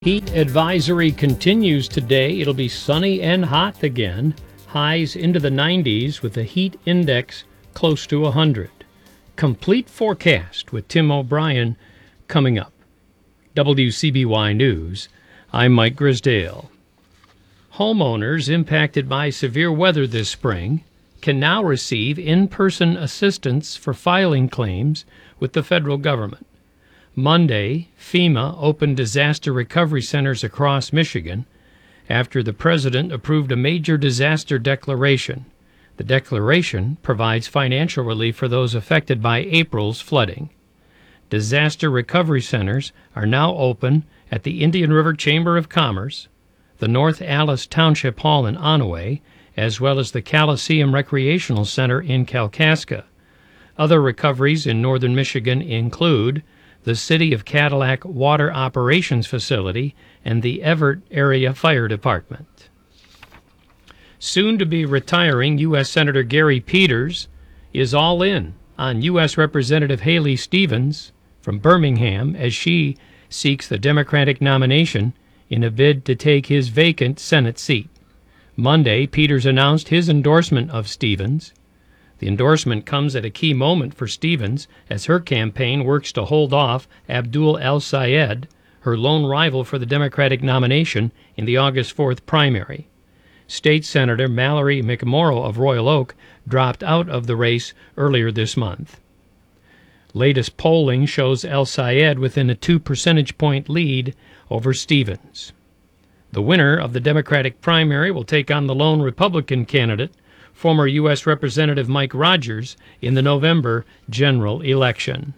Heat advisory continues today. It'll be sunny and hot again. Highs into the 90s with a heat index close to 100. Complete forecast with Tim O'Brien coming up. WCBY News, I'm Mike Grisdale. Homeowners impacted by severe weather this spring can now receive in-person assistance for filing claims with the federal government. Monday, FEMA opened disaster recovery centers across Michigan after the president approved a major disaster declaration. The declaration provides financial relief for those affected by April's flooding. Disaster recovery centers are now open at the Indian River Chamber of Commerce, the North Alice Township Hall in Onaway, as well as the Coliseum Recreational Center in Kalkaska. Other recoveries in northern Michigan include the City of Cadillac Water Operations Facility and the Everett Area Fire Department. Soon to be retiring U.S. Senator Gary Peters is all in on U.S. Representative Haley Stevens from Birmingham as she seeks the Democratic nomination in a bid to take his vacant Senate seat. Monday, Peters announced his endorsement of Stevens. The endorsement comes at a key moment for Stevens as her campaign works to hold off Abdul El-Sayed, her lone rival for the Democratic nomination in the August 4th primary. State Senator Mallory McMorrow of Royal Oak dropped out of the race earlier this month. Latest polling shows El-Sayed within a 2 percentage point lead over Stevens. The winner of the Democratic primary will take on the lone Republican candidate, former U.S. Representative Mike Rogers, in the November general election.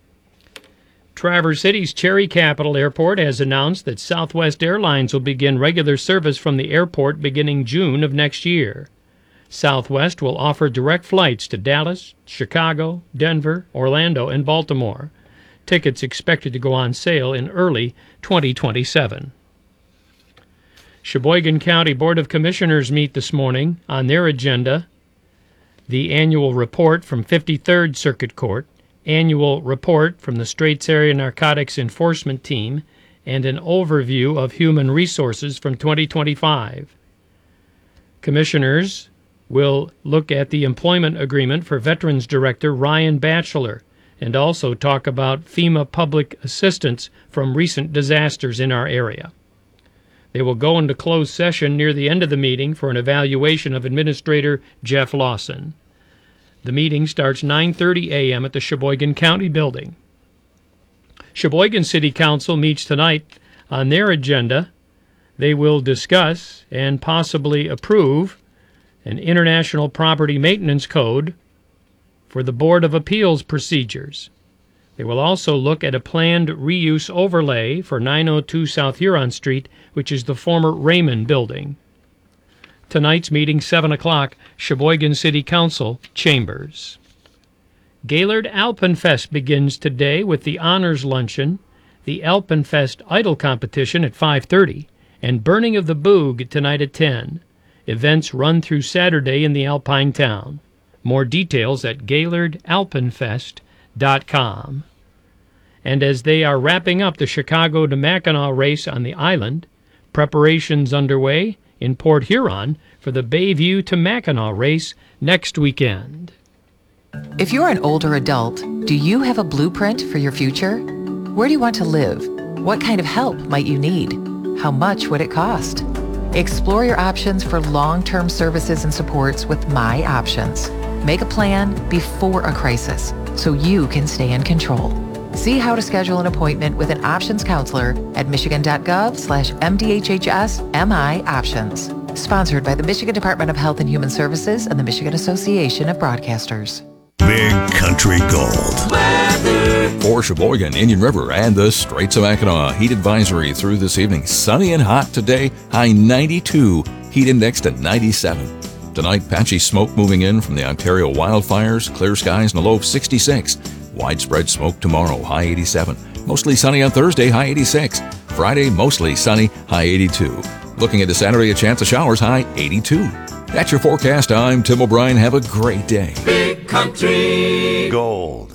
Traverse City's Cherry Capital Airport has announced that Southwest Airlines will begin regular service from the airport beginning June of next year. Southwest will offer direct flights to Dallas, Chicago, Denver, Orlando, and Baltimore. Tickets expected to go on sale in early 2027. Sheboygan County Board of Commissioners meet this morning. On their agenda, the annual report from 53rd Circuit Court, annual report from the Straits Area Narcotics Enforcement Team, and an overview of human resources from 2025. Commissioners will look at the employment agreement for Veterans Director Ryan Batchelor and also talk about FEMA public assistance from recent disasters in our area. They will go into closed session near the end of the meeting for an evaluation of Administrator Jeff Lawson. The meeting starts 9:30 a.m. at the Sheboygan County Building. Sheboygan City Council meets tonight. On their agenda, they will discuss and possibly approve an International Property Maintenance Code for the Board of Appeals procedures. They will also look at a planned reuse overlay for 902 South Huron Street, which is the former Raymond building. Tonight's meeting, 7 o'clock, Sheboygan City Council Chambers. Gaylord Alpenfest begins today with the Honors Luncheon, the Alpenfest Idol Competition at 5:30, and Burning of the Boog tonight at 10. Events run through Saturday in the Alpine Town. More details at GaylordAlpenfest.com. And as they are wrapping up the Chicago to Mackinac race on the island, preparations underway in Port Huron for the Bayview to Mackinac race next weekend. If you're an older adult, do you have a blueprint for your future? Where do you want to live? What kind of help might you need? How much would it cost? Explore your options for long-term services and supports with My Options. Make a plan before a crisis so you can stay in control. See how to schedule an appointment with an options counselor at michigan.gov/MDHHS-MI-Options. Sponsored by the Michigan Department of Health and Human Services and the Michigan Association of Broadcasters. Big Country Gold. Weather. For Sheboygan, Indian River, and the Straits of Mackinac, heat advisory through this evening. Sunny and hot today, high 92, heat index to 97. Tonight, patchy smoke moving in from the Ontario wildfires, clear skies and a low of 66. Widespread smoke tomorrow, high 87. Mostly sunny on Thursday, high 86. Friday, mostly sunny, high 82. Looking into Saturday, a chance of showers, high 82. That's your forecast. I'm Tim O'Brien. Have a great day. Big Country Gold.